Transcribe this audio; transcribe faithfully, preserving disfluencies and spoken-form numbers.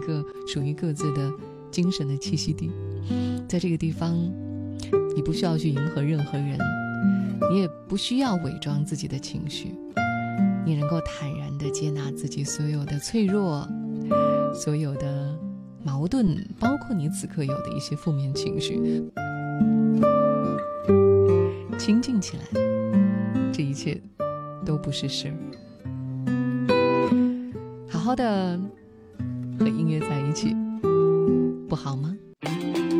个属于各自的精神的栖息地。在这个地方，你不需要去迎合任何人，你也不需要伪装自己的情绪，你能够坦然地接纳自己所有的脆弱，所有的矛盾，包括你此刻有的一些负面情绪，清静起来，这一切都不是事儿。好好的和音乐在一起，不好吗？